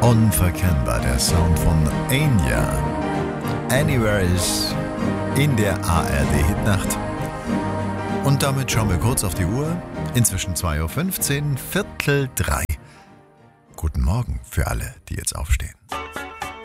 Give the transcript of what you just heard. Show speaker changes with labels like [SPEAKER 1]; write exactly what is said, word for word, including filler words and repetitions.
[SPEAKER 1] Unverkennbar der Sound von Enya. Anywhere ist in der A R D-Hitnacht. Und damit schauen wir kurz auf die Uhr. Inzwischen zwei Uhr fünfzehn, Viertel drei. Guten Morgen für alle, die jetzt aufstehen.